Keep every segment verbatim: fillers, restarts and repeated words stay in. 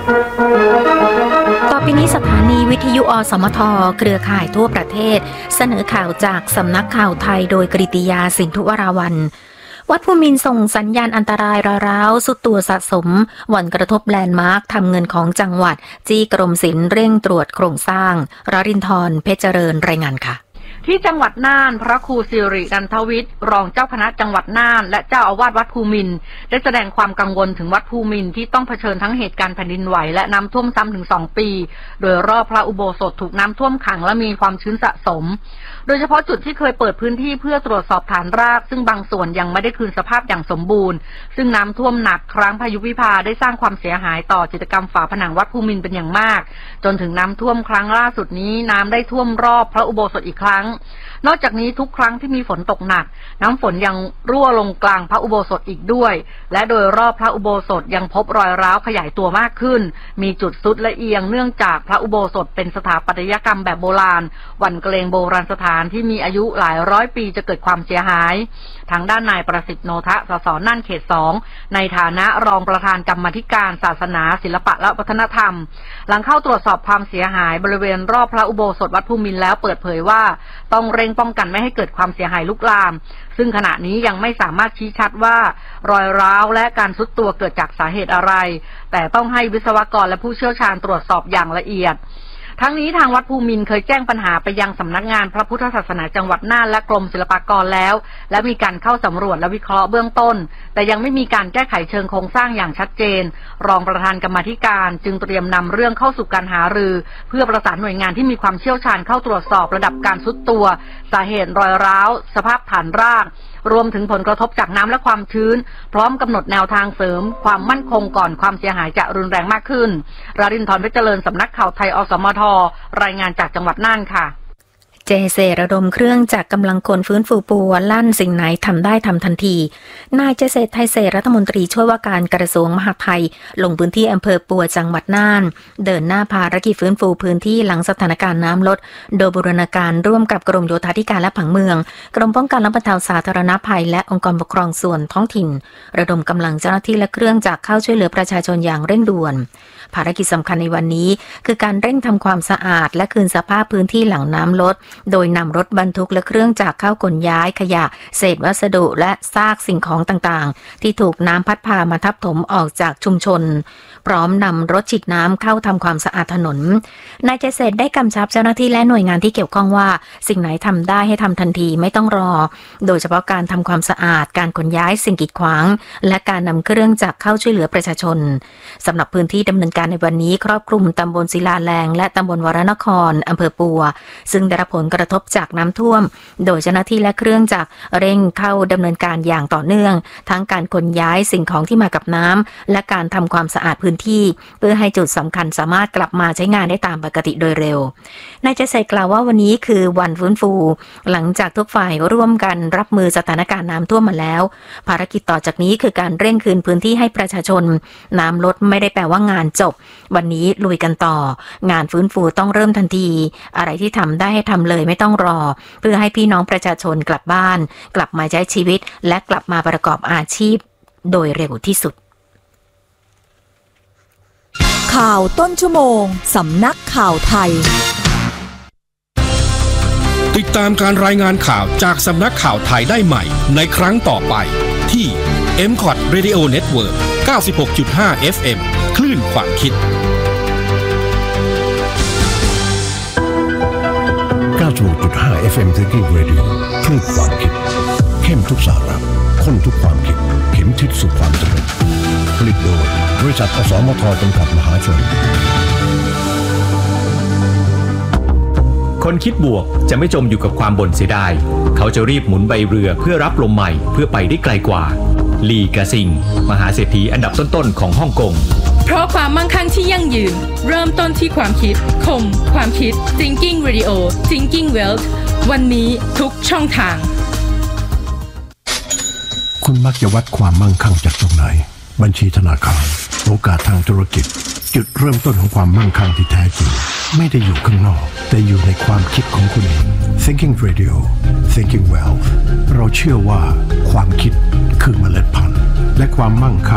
ต่อไปนี้สถานีวิทยุอสมทเครือข่ายทั่วประเทศเสนอข่าวจากสำนักข่าวไทยโดยกฤติยาสินธุวราวัลย์วัดภูมินทร์ส่งสัญญาณอันตรายร้าวสุดตัวสะสมหวั่นกระทบแลนด์มาร์คทำเงินของจังหวัดจี้กรมศิลป์เร่งตรวจโครงสร้างรรินทร์เพชรเจริญรายงานค่ะที่จังหวัดน่านพระครูสิรินันทวิทย์รองเจ้าคณะจังหวัดน่านและเจ้าอาวาสวัดภูมินทร์ได้แสดงความกังวลถึงวัดภูมินทร์ที่ต้องเผชิญทั้งเหตุการณ์แผ่นดินไหวและน้ำท่วมซ้ำถึงสองปีโดยรอบพระอุโบสถถูกน้ำท่วมขังและมีความชื้นสะสมโดยเฉพาะจุดที่เคยเปิดพื้นที่เพื่อตรวจสอบฐานรากซึ่งบางส่วนยังไม่ได้คืนสภาพอย่างสมบูรณ์ซึ่งน้ำท่วมหนักครั้งพายุวิภาได้สร้างความเสียหายต่อจิตรกรรมฝาผนังวัดภูมินทร์เป็นอย่างมากจนถึงน้ำท่วมครั้งล่าสุดนี้น้ำได้ท่วมรอบพระอุโบสถอีกครั้งนอกจากนี้ทุกครั้งที่มีฝนตกหนักน้ำฝนยังรั่วลงกลางพระอุโบสถอีกด้วยและโดยรอบพระอุโบสถยังพบรอยร้าวขยายตัวมากขึ้นมีจุดทรุดและเอียงเนื่องจากพระอุโบสถเป็นสถาปัตยกรรมแบบโบราณหวั่นเกรงโบราณสถานที่มีอายุหลายร้อยปีจะเกิดความเสียหายทางด้านนายประสิทธิ์โนทะสสน่านเขตสองในฐานะรองประธานกรรมาธิการศาสนาศิลปะและวัฒนธรรมหลังเข้าตรวจสอบความเสียหายบริเวณรอบพระอุโบสถวัดภูมินทร์แล้วเปิดเผยว่าต้องเร่งป้องกันไม่ให้เกิดความเสียหายลุกลามซึ่งขณะนี้ยังไม่สามารถชี้ชัดว่ารอยร้าวและการทรุดตัวเกิดจากสาเหตุอะไรแต่ต้องให้วิศวกรและผู้เชี่ยวชาญตรวจสอบอย่างละเอียดทั้งนี้ทางวัดภูมินทร์เคยแจ้งปัญหาไปยังสำนักงานพระพุทธศาสนาจังหวัดน่านและกรมศิลปากรแล้วและมีการเข้าสำรวจและวิเคราะห์เบื้องต้นแต่ยังไม่มีการแก้ไขเชิงโครงสร้างอย่างชัดเจนรองประธานกรรมาธิการจึงเตรียมนำเรื่องเข้าสู่การหารือเพื่อประสานหน่วยงานที่มีความเชี่ยวชาญเข้าตรวจสอบระดับการทรุดตัวสาเหตุรอยร้าวสภาพฐานรากรวมถึงผลกระทบจากน้ำและความชื้นพร้อมกำหนดแนวทางเสริมความมั่นคงก่อนความเสียหายจะรุนแรงมากขึ้นรารินทร์เพชรเจริญสำนักข่าวไทยอสมทรายงานจากจังหวัดน่านค่ะเจเซระดมเครื่องจากกำลังคนฟื้นฟูปัวลั่นสิ่งไหนทำได้ทำทันทีนายเจเซไทเซรัฐมนตรีช่วยว่าการกระทรวงมหาดไทยลงพื้นที่อำเภอปัวจังหวัดน่านเดินหน้าภารกิจฟื้นฟูพื้นที่หลังสถานการณ์น้ำลดโดยบูรณาการร่วมกับกรมโยธาธิการและผังเมืองกรมป้องกันและบรรเทาสาธารณภัยและองค์กรปกครองส่วนท้องถิ่นระดมกำลังเจ้าหน้าที่และเครื่องจักรเข้าช่วยเหลือประชาชนอย่างเร่งด่วนภารกิจสำคัญในวันนี้คือการเร่งทำความสะอาดและคืนสภาพพื้นที่หลังน้ำลดโดยนำรถบรรทุกและเครื่องจักรเข้าขนย้ายขยะเศษวัสดุและซากสิ่งของต่างๆที่ถูกน้ำพัดพามาทับถมออกจากชุมชนพร้อมนำรถฉีดน้ำเข้าทำความสะอาดถนนนายเจษฎได้กำชับเจ้าหน้าที่และหน่วยงานที่เกี่ยวข้องว่าสิ่งไหนทำได้ให้ทำทันทีไม่ต้องรอโดยเฉพาะการทำความสะอาดการขนย้ายสิ่งกีดขวางและการนำเครื่องจักรเข้าช่วยเหลือประชาชนสำหรับพื้นที่ดำเนินการในวันนี้ครอบคลุมตำบลศิลาแรงและตำบลวรนครอำเภอปัวซึ่งได้รับผลกระทบจากน้ำท่วมโดยเจ้าหน้าที่และเครื่องจักรเร่งเข้าดำเนินการอย่างต่อเนื่องทั้งการขนย้ายสิ่งของที่มากับน้ำและการทำความสะอาดพื้นที่เพื่อให้จุดสำคัญสามารถกลับมาใช้งานได้ตามปกติโดยเร็วนายเจษฎกล่าวว่าวันนี้คือวันฟื้นฟูหลังจากทุกฝ่ายร่วมกันรับมือสถานการณ์น้ำท่วมมาแล้วภารกิจต่อจากนี้คือการเร่งคืนพื้นที่ให้ประชาชนน้ำลดไม่ได้แปลว่างานจบวันนี้ลุยกันต่องานฟื้นฟูต้องเริ่มทันทีอะไรที่ทำได้ให้ทำเลยไม่ต้องรอเพื่อให้พี่น้องประชาชนกลับบ้านกลับมาใช้ชีวิตและกลับมาประกอบอาชีพโดยเร็วที่สุดข่าวต้นชั่วโมงสำนักข่าวไทยติดตามการรายงานข่าวจากสำนักข่าวไทยได้ใหม่ในครั้งต่อไปที่ เอ็ม คอท Radio Network เก้าสิบหกจุดห้า เอฟ เอ็ม คลื่นความคิดเก้าสิบหกจุดห้า เอฟ เอ็ม Thinking Radio คลื่นความคิดเข้มทุกสาระข้นทุกความคิดเข็มทิศสู่ความสำเร็จผลิตโดยบริษัทอสมทจำกัดมหาชนคนคิดบวกจะไม่จมอยู่กับความบ่นเสียดายเขาจะรีบหมุนใบเรือเพื่อรับลมใหม่เพื่อไปได้ไกลกว่าลีกาซิงมหาเศรษฐีอันดับต้นๆของฮ่องกงเพราะความมั่งคั่งที่ยั่งยืนเริ่มต้นที่ความคิดคมความคิด Thinking Radio Thinking Wealth วันนี้ทุกช่องทางคุณมักจะวัดความมั่งคั่งจากตรงไหนบัญชีธนาคารโอกาสทางธุรกิจจุดเริ่มต้นของความมั่งคั่งที่แท้จริงไม่ได้อยู่ข้างนอกแต่อยู่ในความคิดของคุณเอง Thinking Radio Thinking Wealth เราเชื่อว่าความคิดคือเมล็ดพันธุ์และความมั่งคั่ง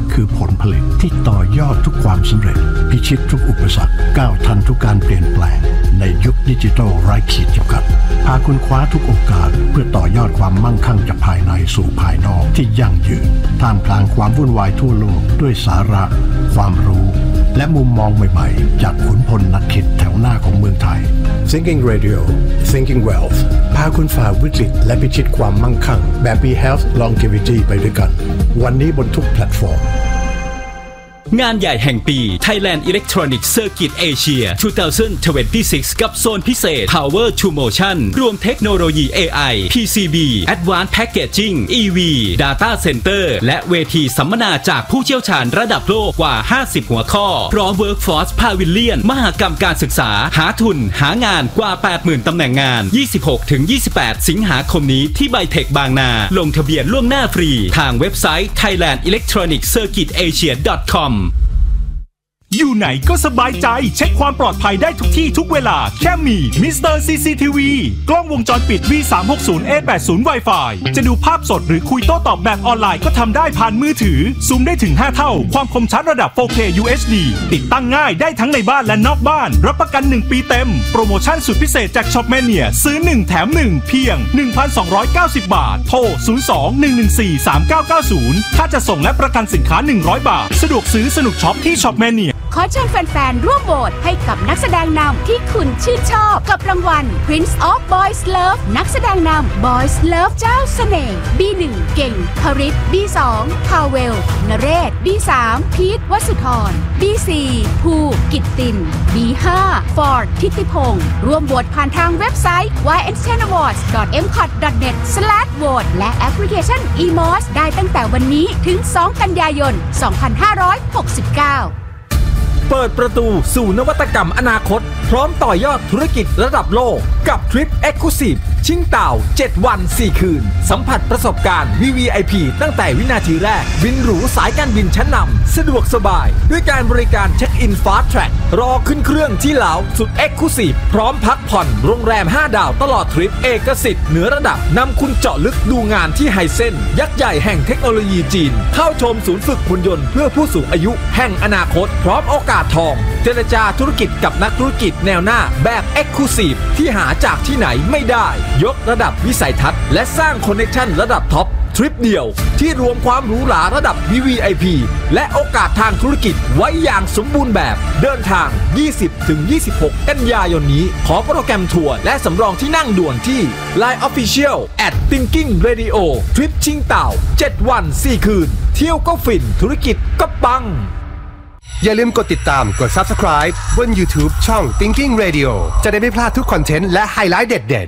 คือผลผลิตที่ต่อยอดทุกความสำเร็จพิชิตทุกอุปสรรคก้าวทันทุกการเปลี่ยนแปลงในยุคดิจิทัลไร้ขีดจำกัดพาคุณคว้าทุกโอกาสเพื่อต่อยอดความมั่งคั่งจากภายในสู่ภายนอกที่ยั่งยืนท่ามกลางความวุ่นวายทั่วโลกด้วยสาระความรู้และมุมมองใหม่ๆจากขุนพลนักคิดแถวหน้าของเมืองไทย Thinking Radio Thinking Wealth พาคุณฝ่าวิกฤตและพิชิตความมั่งคั่งแบบมี Health Longevity ไปด้วยกันวันนี้บนทุกแพลตฟอร์มงานใหญ่แห่งปี Thailand Electronic Circuit Asia สองพันยี่สิบหก กับโซนพิเศษ Power to Motion รวมเทคโนโลยี เอ ไอ พี ซี บี Advanced Packaging อี วี Data Center และเวทีสัมมนาจากผู้เชี่ยวชาญระดับโลกกว่า ห้าสิบ หัวข้อพร้อม Workforce Pavilion มหกรรมการศึกษาหาทุนหางานกว่า แปดหมื่น ตำแหน่งงาน ยี่สิบหกถึงยี่สิบแปด สิงหาคมนี้ที่ไบเทคบางนาลงทะเบียนล่วงหน้าฟรีทางเว็บไซต์ ไทยแลนด์ อิเล็กทรอนิกส์ เซอร์กิต เอเชีย ดอท คอมอยู่ไหนก็สบายใจเช็คความปลอดภัยได้ทุกที่ทุกเวลาแค่มีมิสเตอร์ ซี ซี ที วี กล้องวงจรปิด วี สามหกศูนย์ เอ แปดสิบ Wi-Fi จะดูภาพสดหรือคุยโต้ตอบแบบออนไลน์ก็ทำได้ผ่านมือถือซูมได้ถึงห้าเท่าความคมชัดระดับ โฟร์เค ยู เอช ดี ติดตั้งง่ายได้ทั้งในบ้านและนอกบ้านรับประกันหนึ่งปีเต็มโปรโมชั่นสุดพิเศษจาก Shopmania ซื้อหนึ่งแถมหนึ่งเพียง หนึ่งพันสองร้อยเก้าสิบ บาทโทรศูนย์ สอง หนึ่ง หนึ่ง สี่ สาม เก้า เก้า ศูนย์ค่าจะส่งและประกันสินค้าหนึ่งร้อยบาทสะดวกซื้อสนุกช็อปที่ Shopmania ขอเชิญแฟนๆร่วมโหวตให้กับนักแสดงนำที่คุณชื่นชอบกับรางวัล Prince of Boys Love นักแสดงนำ Boys Love เจ้าเสน่ห์ บี หนึ่ง เก่งคริส บี สอง พาเวลนเรศ บี สาม พีทวสุธร บี สี่ ภูกิตติน บี ห้า ฟอร์ดทิติพงศ์ร่วมโหวตผ่านทางเว็บไซต์ วาย เอ็น เท็น อวอร์ดส์ ดอท เอ็ม คอท ดอท เน็ต สแลช โหวต และแอปพลิเคชัน อี มอส ได้ตั้งแต่วันนี้ถึง สอง กันยายน สองพันห้าร้อยหกสิบเก้าเปิดประตูสู่นวัตกรรมอนาคตพร้อมต่อยอดธุรกิจระดับโลกกับทริป Exclusive ชิงเต่าเจ็ดวันสี่คืนสัมผัสประสบการณ์ วี วี ไอ พี ตั้งแต่วินาทีแรกบินหรูสายการบินชั้นนำสะดวกสบายด้วยการบริการเช็คอิน Fast Track รอขึ้นเครื่องที่เหลาสุด Exclusive พร้อมพักผ่อนโรงแรมห้าดาวตลอดทริปเอกสิทธิ์เหนือระดับนำคุณเจาะลึกดูงานที่ไฮเซนยักษ์ใหญ่แห่งเทคโนโลยีจีนเข้าชมศูนย์ฝึกหุ่นยนต์เพื่อผู้สูงอายุแห่งอนาคตพร้อมโอกาสทองเจรจาธุรกิจกับนักธุรกิจแนวหน้าแบบ Exclusive ที่หาจากที่ไหนไม่ได้ยกระดับวิสัยทัศน์และสร้างคอนเนคชั่นระดับท็อปทริปเดียวที่รวมความหรูหราระดับ วี วี ไอ พี และโอกาสทางธุรกิจไว้อย่างสมบูรณ์แบบเดินทาง ยี่สิบถึงยี่สิบหก กันยายนนี้ขอโปรแกรมทัวร์และสำรองที่นั่งด่วนที่ ไลน์ Official แอท Thinking Radio ทริปชิงเต่าเจ็ดวันสี่คืนเที่ยวก็ฟินธุรกิจก็ปังอย่าลืมกดติดตามกด Subscribe บน YouTube ช่อง Thinking Radio จะได้ไม่พลาดทุกคอนเทนต์และไฮไลท์เด็ด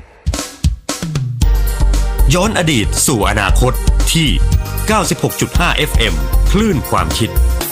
ๆย้อนอดีตสู่อนาคตที่ เก้าสิบหกจุดห้า เอฟ เอ็ม คลื่นความคิด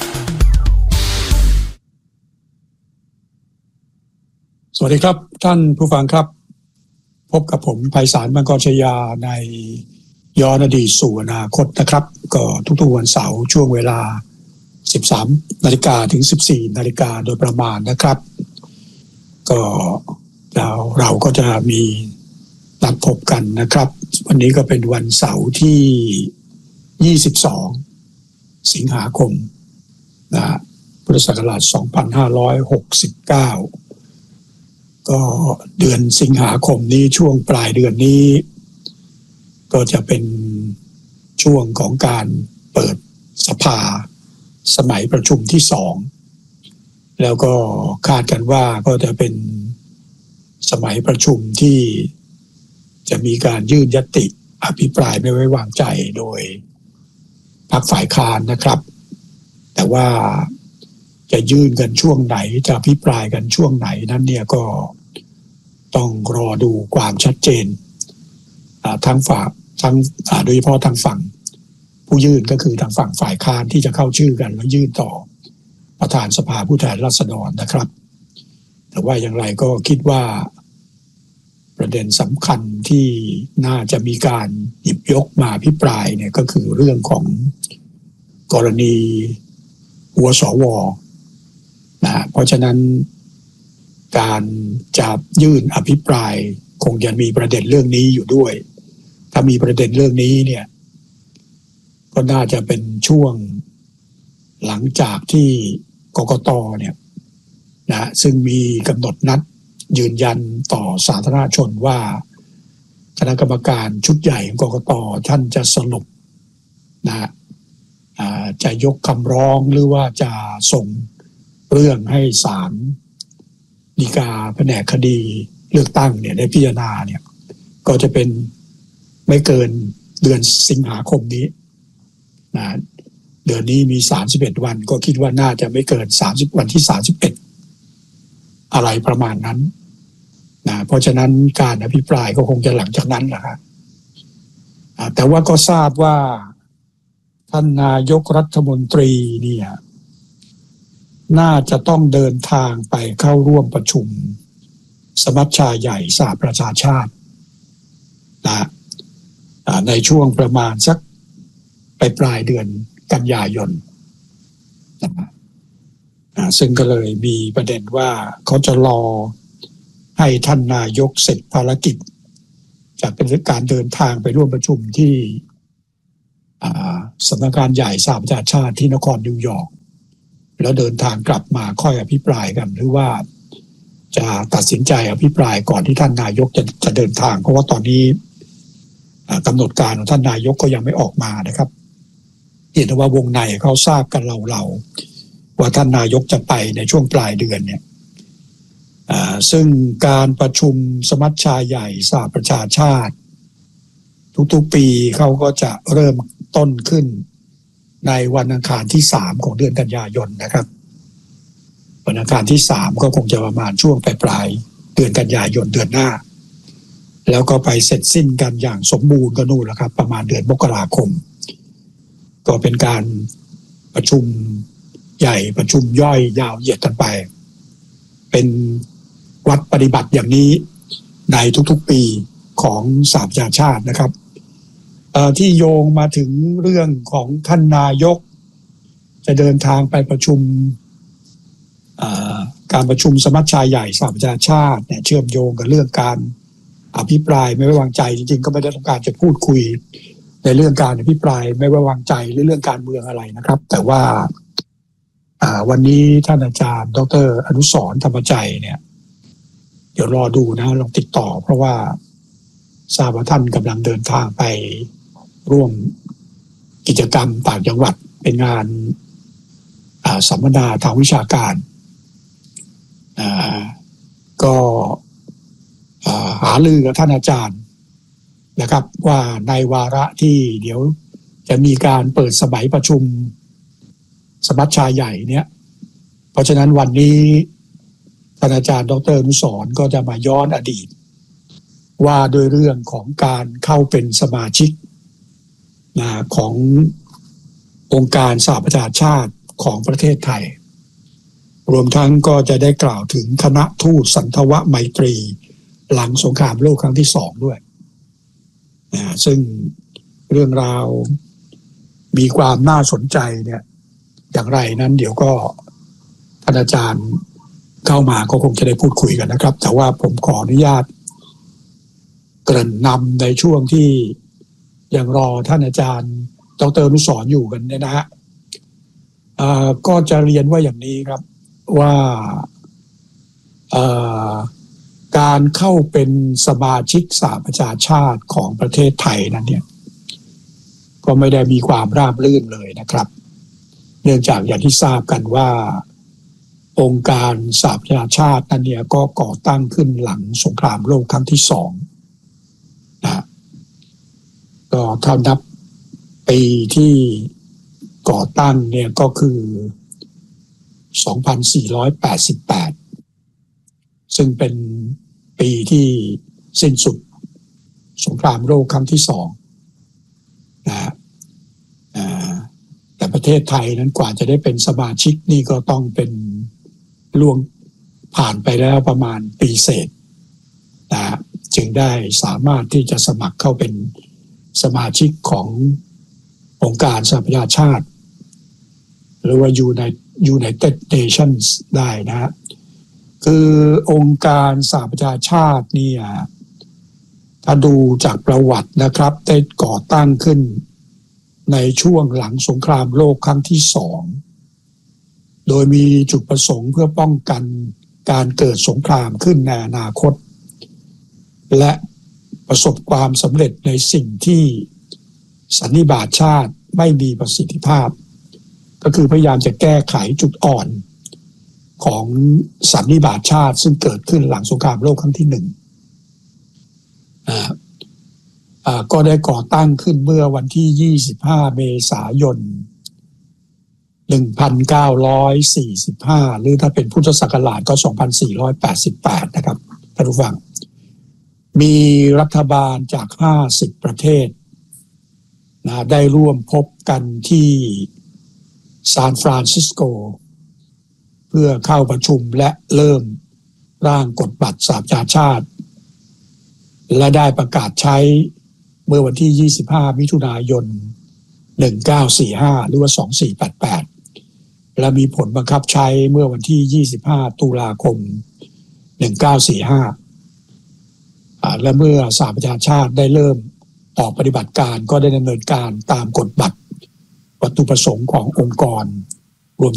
สวัสดีครับท่านผู้ฟังครับพบกับผมไพศาลมังกรชยาในย้อนอดีตสู่อนาคตนะครับก็ทุกๆวันเสาร์ช่วงเวลาสิบสามนาฬิกาถึงสิบสี่นาฬิกาโดยประมาณนะครับก็เราเราก็จะมีนัดพบกันนะครับวันนี้ก็เป็นวันเสาร์ที่ยี่สิบสองสิงหาคมนะพุทธศักราชสองพันห้าร้อยหกสิบเก้าก็เดือนสิงหาคมนี้ช่วงปลายเดือนนี้ก็จะเป็นช่วงของการเปิดสภาสมัยประชุมที่สองแล้วก็คาดกันว่าก็จะเป็นสมัยประชุมที่จะมีการยื่นญัตติอภิปรายไม่ไว้วางใจโดยพรรคฝ่ายค้านนะครับแต่ว่าจะยื่นกันช่วงไหนจะอภิปรายกันช่วงไหนนั้นเนี่ยก็ต้องรอดูความชัดเจนทั้งฝ่ายทั้งโดยเฉพาะทางฝั่งผู้ยื่นก็คือทางฝั่งฝ่ายค้านที่จะเข้าชื่อกันแล้วยื่นต่อประธานสภาผู้แทนราษฎรนะครับแต่ว่าอย่างไรก็คิดว่าประเด็นสำคัญที่น่าจะมีการหยิบยกมาอภิปรายเนี่ยก็คือเรื่องของกรณีหัวสวนะเพราะฉะนั้นการจะยื่นอภิปรายคงจะมีประเด็นเรื่องนี้อยู่ด้วยถ้ามีประเด็นเรื่องนี้เนี่ยก็น่าจะเป็นช่วงหลังจากที่กกตเนี่ยนะซึ่งมีกำหนดนัดยืนยันต่อสาธารณชนว่าคณะกรรมการชุดใหญ่ของกกตท่านจะสรุปนะจะยกคำร้องหรือว่าจะส่งเรื่องให้ศาลฎีกาแผนกคดีเลือกตั้งเนี่ยได้พิจารณาเนี่ยก็จะเป็นไม่เกินเดือนสิงหาคมนี้นะเดือนนี้มีสามสิบเอ็ดวันก็คิดว่าน่าจะไม่เกินสามสิบวันที่สามสิบเอ็ดอะไรประมาณนั้นนะเพราะฉะนั้นการอภิปรายก็คงจะหลังจากนั้นแหละครับแต่ว่าก็ทราบว่าท่านนายกรัฐมนตรีเนี่ยน่าจะต้องเดินทางไปเข้าร่วมประชุมสมัชชาใหญ่สหประชาชาตินะในช่วงประมาณสักปลายปลายเดือนกันยายนนะซึ่งก็เลยมีประเด็นว่าเขาจะรอให้ท่านนายกเสร็จภารกิจจากเป็นการเดินทางไปร่วมประชุมที่สำนักงานใหญ่สหประชาชาติที่นครนิวยอร์กแล้วเดินทางกลับมาค่อยอภิปรายกันหรือว่าจะตัดสินใจอภิปรายก่อนที่ท่านนายกจะจะเดินทางเพราะว่าตอนนี้กำหนดการของท่านนายกก็ยังไม่ออกมานะครับเห็นว่าวงในเขาทราบกันเราๆว่าท่านนายกจะไปในช่วงปลายเดือนเนี่ยซึ่งการประชุมสมัชชาใหญ่สหประชาชาติทุกๆปีเขาก็จะเริ่มต้นขึ้นในวันอังคารที่สามของเดือนกันยายนนะครับวันอังคารที่สามก็คงจะประมาณช่วงปลายๆเดือนกันยายนเดือนหน้าแล้วก็ไปเสร็จสิ้นกันอย่างสมบูรณ์ก็นู่นแหละครับประมาณเดือนมกราคมก็เป็นการประชุมใหญ่ประชุมย่อยยาวเหยียดกันไปเป็นวัดปฏิบัติอย่างนี้ในทุกๆปีของสหประชาชาตินะครับที่โยงมาถึงเรื่องของท่านนายกจะเดินทางไปประชุมการประชุมสมัชชาใหญ่สหประชาชาติเนี่ยเชื่อมโยงกับเรื่องการอภิปรายไม่ไว้วางใจจริงๆก็ไม่ได้ต้องการจะพูดคุยในเรื่องการอภิปรายไม่ไว้วางใจหรือเรื่องการเมืองอะไรนะครับแต่ว่าวันนี้ท่านอาจารย์ดร.อนุสรณ์ธรรมใจเนี่ยเดี๋ยวรอดูนะลองติดต่อเพราะว่าทราบว่าท่านกำลังเดินทางไปร่วมกิจกรรมต่างจังหวัดเป็นงานสัมมนาทางวิชาการก็หารือกับท่านอาจารย์นะครับว่าในวาระที่เดี๋ยวจะมีการเปิดสมัยประชุมสมัชชาใหญ่เนี่ยเพราะฉะนั้นวันนี้ท่านอาจารย์ดร.อนุสรณ์ก็จะมาย้อนอดีตว่าโดยเรื่องของการเข้าเป็นสมาชิกนะขององค์การสหประชาชาติของประเทศไทยรวมทั้งก็จะได้กล่าวถึงคณะทูตสันทวไมตรีหลังสงครามโลกครั้งที่สองด้วยนะซึ่งเรื่องราวมีความน่าสนใจเนี่ยอย่างไรนั้นเดี๋ยวก็ท่านอาจารย์เข้ามาก็คงจะได้พูดคุยกันนะครับแต่ว่าผมขออนุญาตเกริ่นนำในช่วงที่ยังรอท่านอาจารย์ดร.อนุสรณ์อยู่กันเนี่ยนะฮะก็จะเรียนว่าอย่างนี้ครับว่าการเข้าเป็นสมาชิกสหประชาชาติของประเทศไทยนั้นเนี่ยก็ไม่ได้มีความราบรื่นเลยนะครับเนื่องจากอย่างที่ทราบกันว่าองค์การสหประชาชาตินั้นเนี่ยก็ก่อตั้งขึ้นหลังสงครามโลกครั้งที่สองนะก็ถ้านับปีที่ก่อตั้งเนี่ยก็คือสองพันสี่ร้อยแปดสิบแปดซึ่งเป็นปีที่สิ้นสุดสงครามโลกครั้งที่สองนะแต่ประเทศไทยนั้นกว่าจะได้เป็นสมาชิกนี่ก็ต้องเป็นล่วงผ่านไปแล้วประมาณปีเศษนะจึงได้สามารถที่จะสมัครเข้าเป็นสมาชิกขององค์การสหประชาชาติหรือว่า United Nations ได้นะคือองค์การสหประชาชาตินี่ถ้าดูจากประวัตินะครับได้ก่อตั้งขึ้นในช่วงหลังสงครามโลกครั้งที่สองโดยมีจุดประสงค์เพื่อป้องกันการเกิดสงครามขึ้นในอนาคตและประสบความสำเร็จในสิ่งที่สันนิบาตชาติไม่มีประสิทธิภาพก็คือพยายามจะแก้ไขจุดอ่อนของสันนิบาตชาติซึ่งเกิดขึ้นหลังสงครามโลกครั้งที่หนึ่งอ่าอ่าก็ได้ก่อตั้งขึ้นเมื่อวันที่ยี่สิบห้าเมษายนหนึ่งพันเก้าร้อยสี่สิบห้าหรือถ้าเป็นพุทธศักราชก็สองพันสี่ร้อยแปดสิบแปดนะครับท่านผู้ฟังมีรัฐบาลจากห้าสิบประเทศนะได้ร่วมพบกันที่ซานฟรานซิสโกเพื่อเข้าประชุมและเริ่มร่างกฎบัตรสหประชาชาติและได้ประกาศใช้เมื่อวันที่ยี่สิบห้ามิถุนายนหนึ่งพันเก้าร้อยสี่สิบห้าหรือว่าสองพันสี่ร้อยแปดสิบแปดและมีผลบังคับใช้เมื่อวันที่ยี่สิบห้าตุลาคมหนึ่งพันเก้าร้อยสี่สิบห้าอ่าและเมื่อสหประชาชาติได้เริ่มออกปฏิบัติการก็ได้ดำเนินการตามกฎบัตรวัตถุประสงค์ขององค์กร